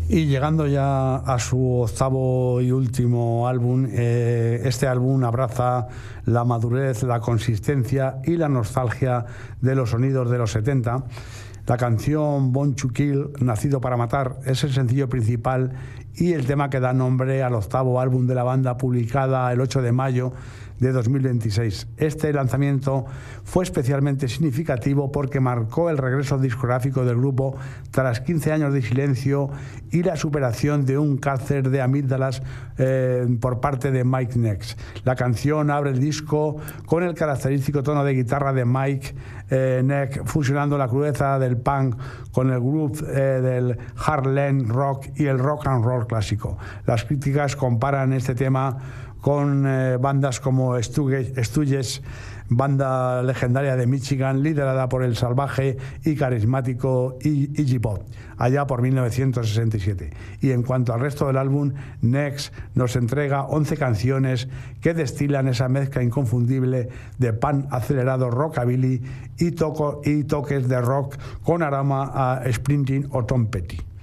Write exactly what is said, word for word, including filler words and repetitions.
Y llegando ya a su octavo y último álbum, eh, este álbum abraza la madurez, la consistencia y la nostalgia de los sonidos de los setenta. La canción Born to Kill, Nacido para Matar, es el sencillo principal y el tema que da nombre al octavo álbum de la banda, publicada el ocho de mayo de dos mil veintiséis. Este lanzamiento fue especialmente significativo porque marcó el regreso discográfico del grupo tras quince años de silencio y la superación de un cáncer de amígdalas eh, por parte de Mike Ness. La canción abre el disco con el característico tono de guitarra de Mike eh, Ness, fusionando la crudeza del punk con el groove eh, del Heartland rock y el rock and roll clásico. Las críticas comparan este tema con eh, bandas como Stooges, banda legendaria de Michigan, liderada por el salvaje y carismático Iggy Pop, allá por mil novecientos sesenta y siete. Y en cuanto al resto del álbum, Ness nos entrega once canciones que destilan esa mezcla inconfundible de punk acelerado, rockabilly y, toco, y toques de rock con aroma a Springsteen o Tom Petty.